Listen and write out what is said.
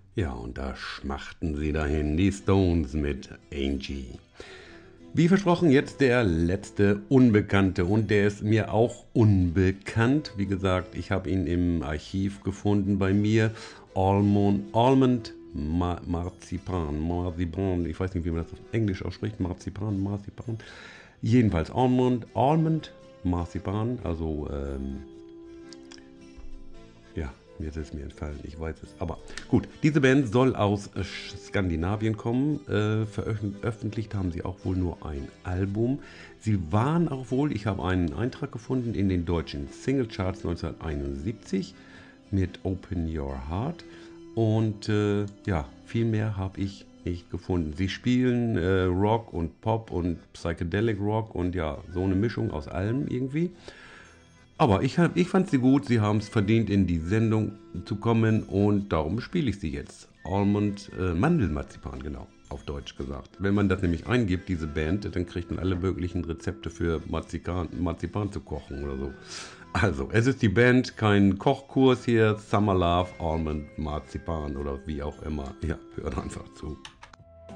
Ja, und da schmachten sie dahin, die Stones mit Angie. Wie versprochen, jetzt der letzte Unbekannte und der ist mir auch unbekannt. Wie gesagt, ich habe ihn im Archiv gefunden bei mir. Almond Marzipan, ich weiß nicht, wie man das auf Englisch ausspricht, Marzipan. Jedenfalls Almond Marzipan, also ja, jetzt ist es mir entfallen, ich weiß es. Aber gut, diese Band soll aus Skandinavien kommen. Veröffentlicht haben sie auch wohl nur ein Album. Sie waren auch wohl, ich habe einen Eintrag gefunden in den deutschen Singlecharts 1971 mit Open Your Heart. Und ja, viel mehr habe ich nicht gefunden. Sie spielen Rock und Pop und Psychedelic Rock und ja, so eine Mischung aus allem irgendwie. Aber ich fand sie gut, sie haben es verdient, in die Sendung zu kommen und darum spiele ich sie jetzt. Mandelmarzipan, genau, auf Deutsch gesagt. Wenn man das nämlich eingibt, diese Band, dann kriegt man alle möglichen Rezepte für Marzipan zu kochen oder so. Also, es ist die Band, kein Kochkurs hier, Summer Love, Almond, Marzipan oder wie auch immer. Ja, hört einfach zu.